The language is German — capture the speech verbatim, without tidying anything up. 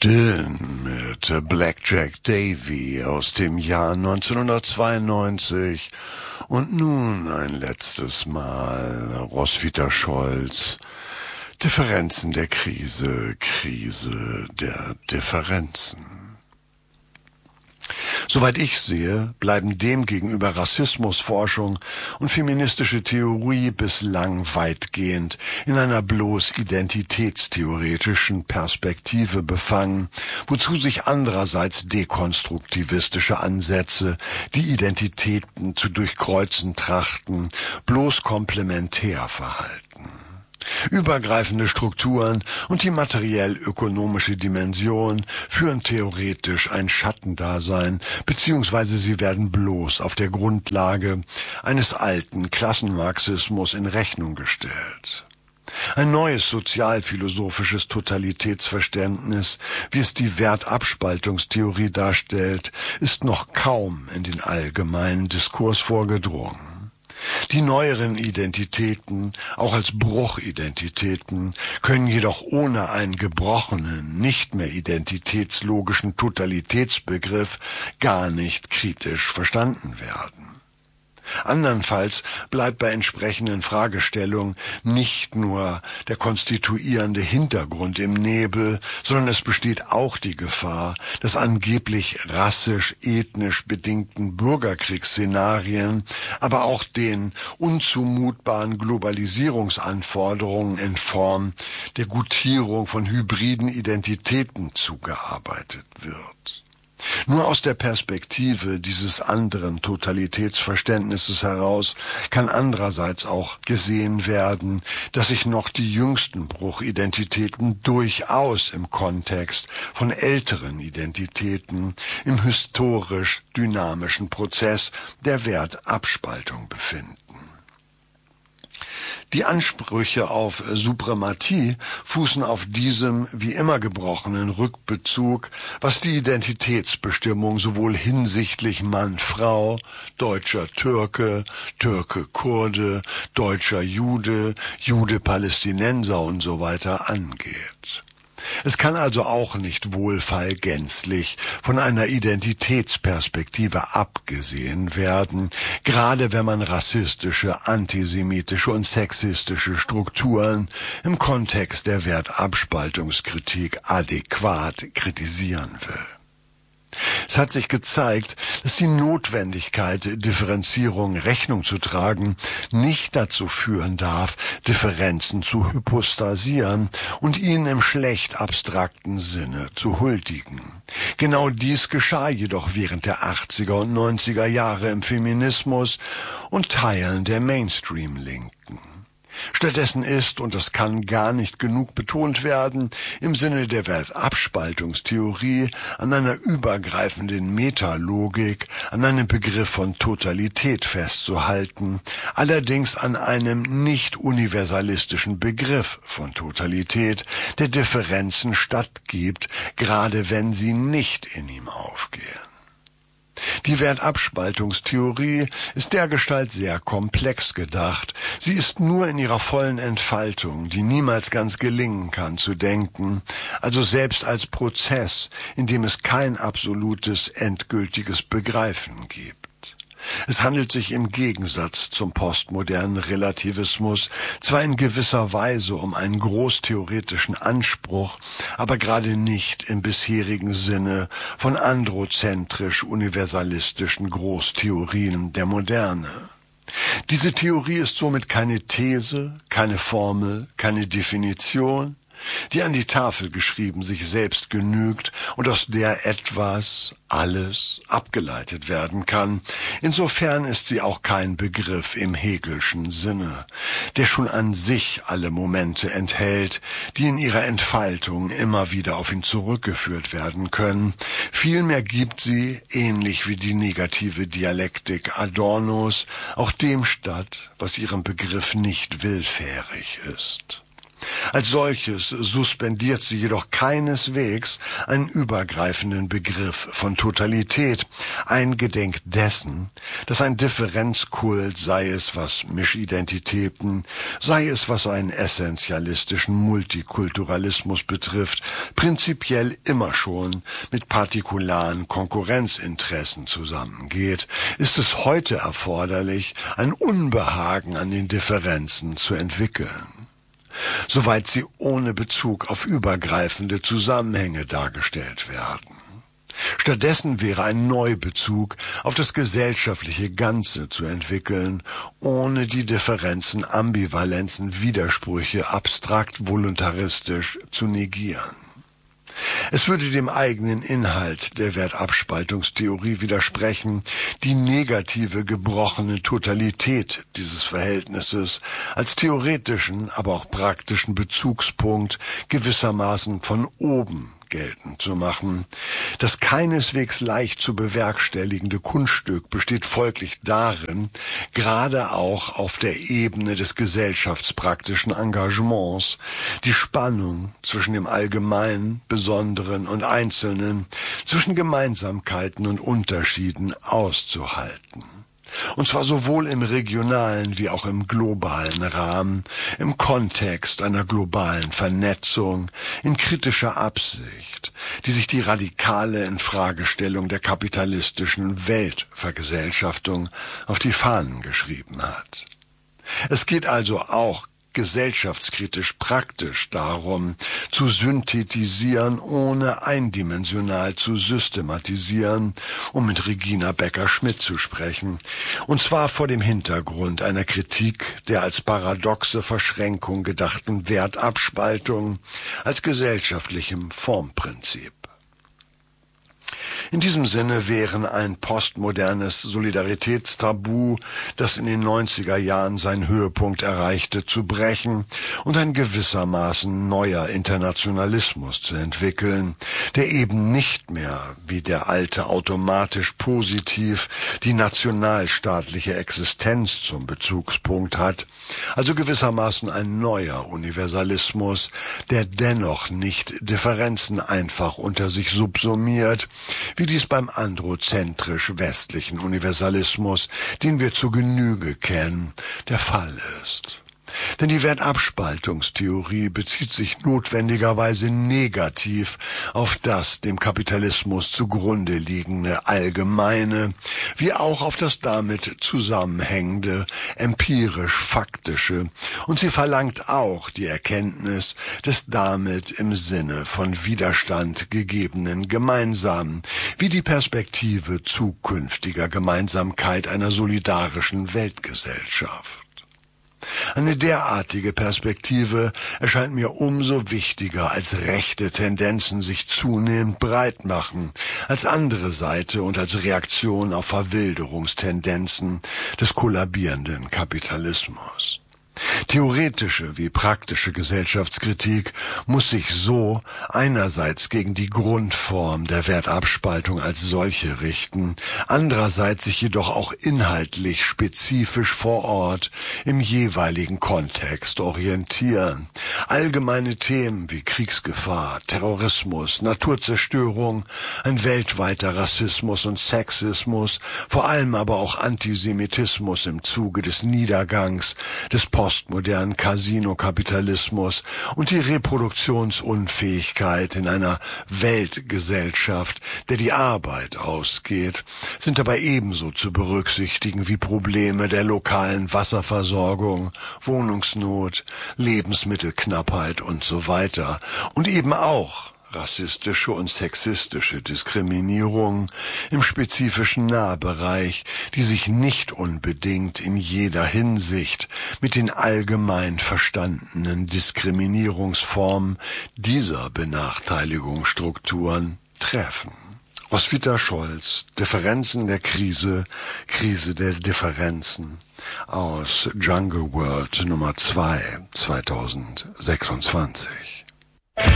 Dylan mit Blackjack Davy aus dem Jahr neunzehnhundertzweiundneunzig und nun ein letztes Mal Roswitha Scholz. Differenzen der Krise, Krise der Differenzen. Soweit ich sehe, bleiben demgegenüber Rassismusforschung und feministische Theorie bislang weitgehend in einer bloß identitätstheoretischen Perspektive befangen, wozu sich andererseits dekonstruktivistische Ansätze, die Identitäten zu durchkreuzen trachten, bloß komplementär verhalten. Übergreifende Strukturen und die materiell-ökonomische Dimension führen theoretisch ein Schattendasein, beziehungsweise sie werden bloß auf der Grundlage eines alten Klassenmarxismus in Rechnung gestellt. Ein neues sozialphilosophisches Totalitätsverständnis, wie es die Wertabspaltungstheorie darstellt, ist noch kaum in den allgemeinen Diskurs vorgedrungen. Die neueren Identitäten, auch als Bruchidentitäten, können jedoch ohne einen gebrochenen, nicht mehr identitätslogischen Totalitätsbegriff gar nicht kritisch verstanden werden. Andernfalls bleibt bei entsprechenden Fragestellungen nicht nur der konstituierende Hintergrund im Nebel, sondern es besteht auch die Gefahr, dass angeblich rassisch-ethnisch bedingten Bürgerkriegsszenarien, aber auch den unzumutbaren Globalisierungsanforderungen in Form der Gutierung von hybriden Identitäten zugearbeitet wird. Nur aus der Perspektive dieses anderen Totalitätsverständnisses heraus kann andererseits auch gesehen werden, dass sich noch die jüngsten Bruchidentitäten durchaus im Kontext von älteren Identitäten im historisch dynamischen Prozess der Wertabspaltung befinden. Die Ansprüche auf Suprematie fußen auf diesem wie immer gebrochenen Rückbezug, was die Identitätsbestimmung sowohl hinsichtlich Mann-Frau, deutscher Türke, Türke-Kurde, deutscher Jude, Jude-Palästinenser und so weiter angeht. Es kann also auch nicht wohlfeil gänzlich von einer Identitätsperspektive abgesehen werden, gerade wenn man rassistische, antisemitische und sexistische Strukturen im Kontext der Wertabspaltungskritik adäquat kritisieren will. Es hat sich gezeigt, dass die Notwendigkeit, Differenzierung Rechnung zu tragen, nicht dazu führen darf, Differenzen zu hypostasieren und ihnen im schlecht abstrakten Sinne zu huldigen. Genau dies geschah jedoch während der achtziger und neunziger Jahre im Feminismus und Teilen der Mainstream-Linken. Stattdessen ist, und das kann gar nicht genug betont werden, im Sinne der Weltabspaltungstheorie an einer übergreifenden Metalogik, an einem Begriff von Totalität festzuhalten, allerdings an einem nicht universalistischen Begriff von Totalität, der Differenzen stattgibt, gerade wenn sie nicht in ihm aufgehen. Die Wertabspaltungstheorie ist dergestalt sehr komplex gedacht. Sie ist nur in ihrer vollen Entfaltung, die niemals ganz gelingen kann, zu denken, also selbst als Prozess, in dem es kein absolutes, endgültiges Begreifen gibt. Es handelt sich im Gegensatz zum postmodernen Relativismus zwar in gewisser Weise um einen großtheoretischen Anspruch, aber gerade nicht im bisherigen Sinne von androzentrisch-universalistischen Großtheorien der Moderne. Diese Theorie ist somit keine These, keine Formel, keine Definition, die an die Tafel geschrieben sich selbst genügt und aus der etwas, alles abgeleitet werden kann. Insofern ist sie auch kein Begriff im Hegelschen Sinne, der schon an sich alle Momente enthält, die in ihrer Entfaltung immer wieder auf ihn zurückgeführt werden können. Vielmehr gibt sie, ähnlich wie die negative Dialektik Adornos, auch dem statt, was ihrem Begriff nicht willfährig ist. Als solches suspendiert sie jedoch keineswegs einen übergreifenden Begriff von Totalität, eingedenk dessen, dass ein Differenzkult, sei es was Mischidentitäten, sei es was einen essentialistischen Multikulturalismus betrifft, prinzipiell immer schon mit partikularen Konkurrenzinteressen zusammengeht, ist es heute erforderlich, ein Unbehagen an den Differenzen zu entwickeln, soweit sie ohne Bezug auf übergreifende Zusammenhänge dargestellt werden. Stattdessen wäre ein Neubezug auf das gesellschaftliche Ganze zu entwickeln, ohne die Differenzen, Ambivalenzen, Widersprüche abstrakt voluntaristisch zu negieren. Es würde dem eigenen Inhalt der Wertabspaltungstheorie widersprechen, die negative, gebrochene Totalität dieses Verhältnisses als theoretischen, aber auch praktischen Bezugspunkt gewissermaßen von oben geltend zu machen. Das keineswegs leicht zu bewerkstelligende Kunststück besteht folglich darin, gerade auch auf der Ebene des gesellschaftspraktischen Engagements die Spannung zwischen dem Allgemeinen, Besonderen und Einzelnen, zwischen Gemeinsamkeiten und Unterschieden auszuhalten. Und zwar sowohl im regionalen wie auch im globalen Rahmen, im Kontext einer globalen Vernetzung, in kritischer Absicht, die sich die radikale Infragestellung der kapitalistischen Weltvergesellschaftung auf die Fahnen geschrieben hat. Es geht also auch gesellschaftskritisch praktisch darum, zu synthetisieren, ohne eindimensional zu systematisieren, um mit Regina Becker-Schmidt zu sprechen, und zwar vor dem Hintergrund einer Kritik der als paradoxe Verschränkung gedachten Wertabspaltung als gesellschaftlichem Formprinzip. In diesem Sinne wären ein postmodernes Solidaritätstabu, das in den neunziger Jahren seinen Höhepunkt erreichte, zu brechen und ein gewissermaßen neuer Internationalismus zu entwickeln, der eben nicht mehr, wie der alte, automatisch positiv die nationalstaatliche Existenz zum Bezugspunkt hat, also gewissermaßen ein neuer Universalismus, der dennoch nicht Differenzen einfach unter sich subsumiert, wie dies beim androzentrisch westlichen Universalismus, den wir zur Genüge kennen, der Fall ist. Denn die Wertabspaltungstheorie bezieht sich notwendigerweise negativ auf das dem Kapitalismus zugrunde liegende Allgemeine, wie auch auf das damit zusammenhängende empirisch-faktische, und sie verlangt auch die Erkenntnis des damit im Sinne von Widerstand gegebenen Gemeinsamen, wie die Perspektive zukünftiger Gemeinsamkeit einer solidarischen Weltgesellschaft. Eine derartige Perspektive erscheint mir umso wichtiger, als rechte Tendenzen sich zunehmend breit machen, als andere Seite und als Reaktion auf Verwilderungstendenzen des kollabierenden Kapitalismus. Theoretische wie praktische Gesellschaftskritik muss sich so einerseits gegen die Grundform der Wertabspaltung als solche richten, andererseits sich jedoch auch inhaltlich spezifisch vor Ort im jeweiligen Kontext orientieren. Allgemeine Themen wie Kriegsgefahr, Terrorismus, Naturzerstörung, ein weltweiter Rassismus und Sexismus, vor allem aber auch Antisemitismus im Zuge des Niedergangs des postmodernen Casino-Kapitalismus und die Reproduktionsunfähigkeit in einer Weltgesellschaft, der die Arbeit ausgeht, sind dabei ebenso zu berücksichtigen wie Probleme der lokalen Wasserversorgung, Wohnungsnot, Lebensmittelknappheit und so weiter und eben auch rassistische und sexistische Diskriminierung im spezifischen Nahbereich, die sich nicht unbedingt in jeder Hinsicht mit den allgemein verstandenen Diskriminierungsformen dieser Benachteiligungsstrukturen treffen. Roswitha Scholz, Differenzen der Krise, Krise der Differenzen, aus Jungle World Nummer zwei, zweitausendsechsundzwanzig.